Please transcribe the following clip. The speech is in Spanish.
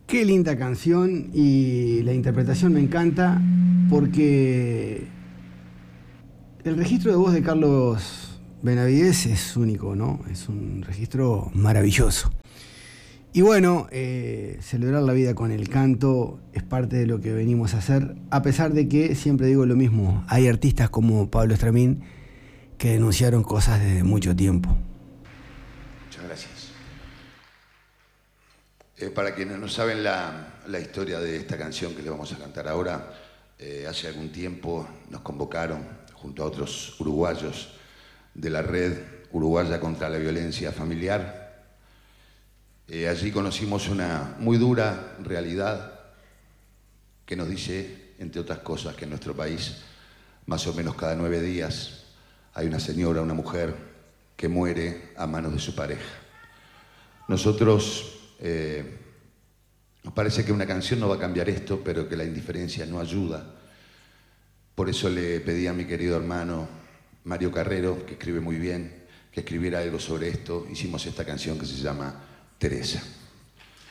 Qué linda canción y la interpretación me encanta porque el registro de voz de Carlos Benavides es único, ¿no? Es un registro maravilloso. Y bueno, celebrar la vida con el canto es parte de lo que venimos a hacer, a pesar de que, siempre digo lo mismo, hay artistas como Pablo Estramín que denunciaron cosas desde mucho tiempo. Muchas gracias. Para quienes no saben la historia de esta canción que le vamos a cantar ahora, hace algún tiempo nos convocaron, junto a otros uruguayos, de la Red Uruguaya contra la Violencia Familiar. Allí conocimos una muy dura realidad que nos dice, entre otras cosas, que en nuestro país, más o menos cada 9 días, hay una señora, una mujer, que muere a manos de su pareja. Nosotros, nos parece que una canción no va a cambiar esto, pero que la indiferencia no ayuda. Por eso le pedí a mi querido hermano Mario Carrero, que escribe muy bien, que escribiera algo sobre esto. Hicimos esta canción que se llama Teresa.